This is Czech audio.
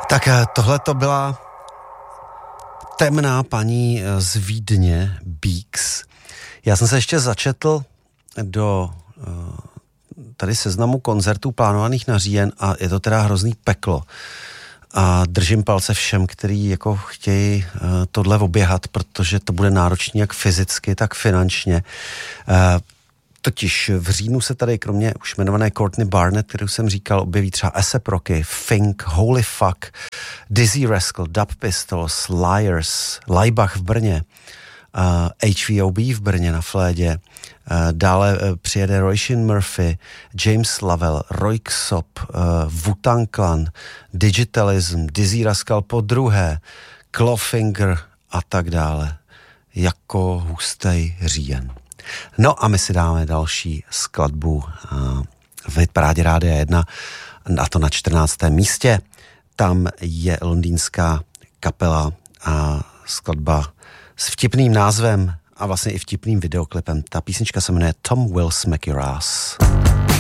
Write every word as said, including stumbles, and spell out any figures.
Tak tohle to byla temná paní z Vídně, Beaks. Já jsem se ještě začetl do tady seznamu koncertů plánovaných na říjen a je to teda hrozný peklo. A držím palce všem, kteří jako chtějí tohle oběhat, protože to bude náročný jak fyzicky, tak finančně. Totiž v říjnu se tady kromě už jmenované Courtney Barnett, kterou jsem říkal, objeví třeba A$ej Rocky, Fink, Holy Fuck, Dizzy Rascal, Dub Pistols, Liars, Laibach v Brně, uh, H V O B v Brně na flédě, uh, dále uh, přijede Roisin Murphy, James Lovell, Roy Ksop, uh, Wu-Tang Clan, Digitalism, Dizzy Rascal po druhé, Clawfinger a tak dále. Jako hustej říjen. No a my si dáme další skladbu v hitparádě Rádia jedna, a to na čtrnáctém místě. Tam je londýnská kapela a skladba s vtipným názvem a vlastně i vtipným videoklipem. Ta písnička se jmenuje Tom Will Smack Your Ass.